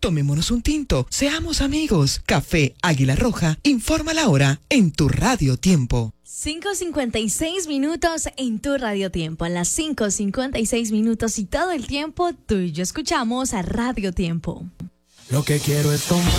Tomémonos un tinto, seamos amigos. Café Águila Roja, informa la hora en tu Radio Tiempo. 5:56 en tu Radio Tiempo. A las 5:56 y todo el tiempo, tú y yo escuchamos a Radio Tiempo. Lo que quiero es tomar.